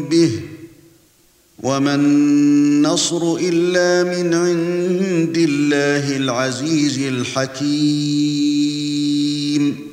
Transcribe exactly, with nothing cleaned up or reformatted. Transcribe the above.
به وما النصر إلا من عند الله العزيز الحكيم